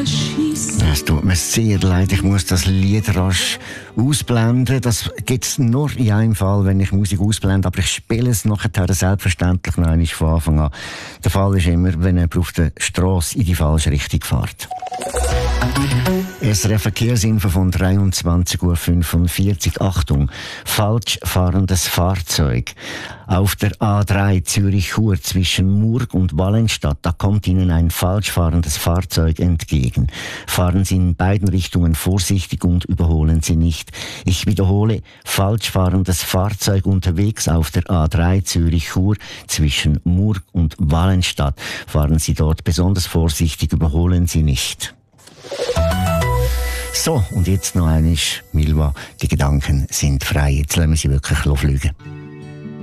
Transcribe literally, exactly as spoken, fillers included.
Es tut mir sehr leid, ich muss das Lied rasch ausblenden. Das gibt es nur in einem Fall, wenn ich Musik ausblende, aber ich spiele es nachher selbstverständlich noch einmal von Anfang an. Der Fall ist immer, wenn jemand auf der Strasse in die falsche Richtung fährt. S R F Verkehrsinfo von dreiundzwanzig Uhr fünfundvierzig. Achtung, falsch fahrendes Fahrzeug. Auf der A drei Zürich-Chur zwischen Murg und Wallenstadt, da kommt Ihnen ein falsch fahrendes Fahrzeug entgegen. Fahren Sie in beiden Richtungen vorsichtig und überholen Sie nicht. Ich wiederhole, falsch fahrendes Fahrzeug unterwegs auf der A drei Zürich-Chur zwischen Murg und Wallenstadt. Fahren Sie dort besonders vorsichtig, überholen Sie nicht. So, und jetzt noch einmal, Milva, die Gedanken sind frei. Jetzt lassen wir sie wirklich fliegen.